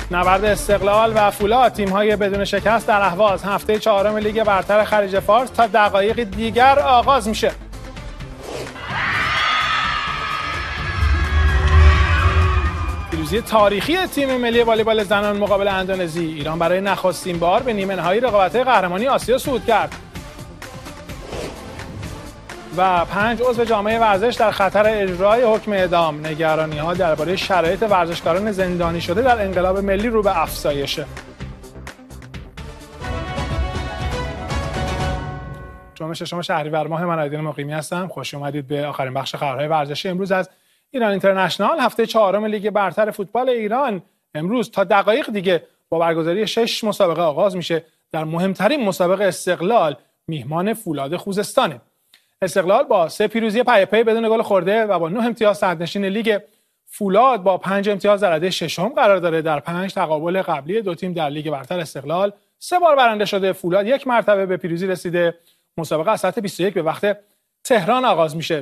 نبرد استقلال و فولاد، تیم‌های بدون شکست در اهواز. هفته چهارم لیگ برتر خلیج فارس تا دقایق دیگر آغاز میشه. پیروزی تاریخی تیم ملی والیبال زنان مقابل اندونزی. ایران برای نخستین بار به نیمه‌نهایی رقابت‌های قهرمانی آسیا صعود کرد. و 5 عضو جامعه ورزش در خطر اجرای حکم اعدام. نگرانی‌ها درباره شرایط ورزشکاران زندانی شده در انقلاب ملی رو به افزایشه. جمعه ششم شهریور ماه، من آیدین مقیمی هستم. خوش اومدید به آخرین بخش خبرهای ورزشی امروز از ایران اینترنشنال. هفته چهارم لیگ برتر فوتبال ایران امروز تا دقایق دیگه با برگزاری 6 مسابقه آغاز میشه. در مهمترین مسابقه استقلال میهمان فولاد خوزستانه. استقلال با 3 پیروزی پی بدون گل خورده و با 9 امتیاز صدرنشین لیگ. فولاد با 5 امتیاز در رده ششم قرار داره. در 5 تقابل قبلی دو تیم در لیگ برتر استقلال 3 بار برنده شده. فولاد 1 مرتبه به پیروزی رسیده. مسابقه از ساعت 21 به وقت تهران آغاز میشه.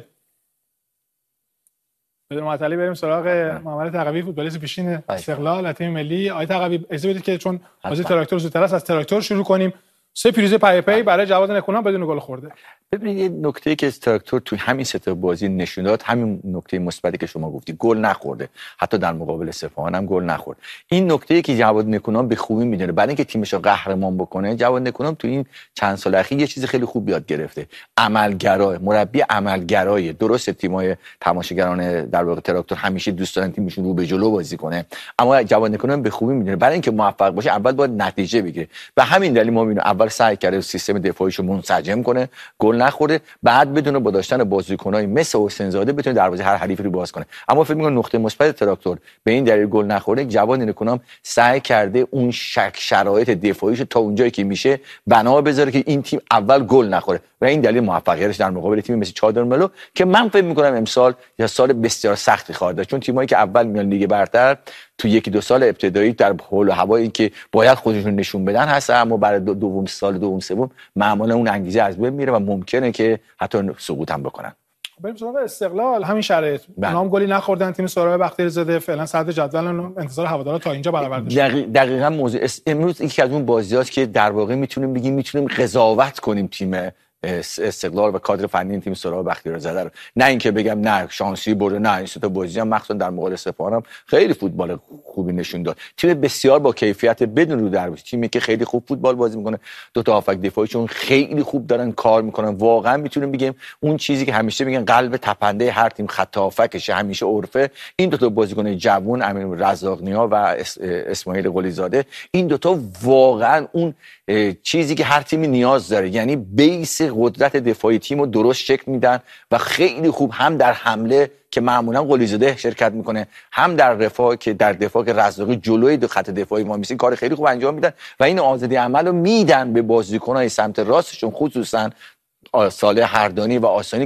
بدون معطلی بریم سراغ محمد تقوی، فوتبالیست پیشین استقلال و تیم ملی. آقای تقوی اجازه بدید که چون بازی تراکتور زودتر است از تراکتور شروع کنیم. 3 پیروزی پی برای جواد نکونام بدون گل خورده. ببینید یه نکته‌ای که تراکتور تو همین سه تا بازی نشون داد، همین نکته مثبتی که شما گفتی، گل نخورده. حتی در مقابل سپاهان هم گل نخورد. این نکته‌ای که جواد نکونام به خوبی میدونه، برای اینکه تیمش رو قهرمان بکنه. جواد نکونام تو این چند سال اخیر یه چیز خیلی خوب یاد گرفته. عملگرای، مربی عملگرای. درسته تیم‌های تماشاگران در واقع تراکتور همیشه دوست دارن تیمشون رو به جلو بازی کنه، اما جواد نکونام به خوبی میدونه برای اینکه موفق باشه اول باید نتیجه بگیره. و همین دلیل ما می‌بینیم اول سعی کرده سیستم دفاعیشو منسجم کنه، گل نخورده، بعد بدون با داشتن بازیکنای مثل حسین زاده بتونه دروازه هر حریفی رو باز کنه. اما فکر می‌کنم نقطه مثبت تراکتور به این دلیل گل نخورده، جواد نکونام سعی کرده اون شرایط دفاعیشو تا اونجایی که میشه بنا بذاره که این تیم اول گل نخوره و این دلیل موفقیتش در مقابل تیم مثل چادر ملو که من فکر می‌کنم امسال یا سال بسیار سختی خواهد داشت، چون تیمایی که اول میان لیگ برتر تو 1-2 سال ابتدایی در حول و هوایی که باید خودشون نشون بدن هست، اما برای دوم سوم معمولا اون انگیزه از بین میره و ممکنه که حتی سقوط هم بکنن. بریم سراغ استقلال. همین شرایط نام گلی نخوردن. تیم سهراب بختیاری زاده فعلا صدر جدول، انتظار هوادارا تا اینجا برابر بشه. دقیقاً موضوع امروز یکی از اون بازیاست که در واقع میتونیم قضاوت کنیم تیم استقلال و کادر فنی تیم سهراب بختیاری زاده رو. نه اینکه بگم نه شانسی برده، نه این سه تا بازی هم مخصوصا در مقابل سپاهان هم خیلی فوتبال خوبی نشون داد. تیم بسیار با کیفیت بدون رو در تیمی که خیلی خوب فوتبال بازی میکنه. دو تا هافک دفاعیشون خیلی خوب دارن کار میکنن. واقعا میتونیم بگیم اون چیزی که همیشه میگن قلب تپنده هر تیم خط هافکشه، همیشه عرفه. این دو تا بازیکن جوون امین رزاق‌نیا و اسماعیل قلی زاده، این دو تا واقعا اون چیزی که هر تیمی نیاز داره، یعنی بیس قدرت دفاعی تیمو درست شکل میدن و خیلی خوب هم در حمله که معمولا قلی زاده شرکت میکنه، هم در دفاع که رزاقی جلوی دو خط دفاعی ما میسین کار خیلی خوب انجام میدن و این آزادی عمل رو میدن به بازیکن‌های سمت راستشون، خصوصا صالح هردانی و آسانی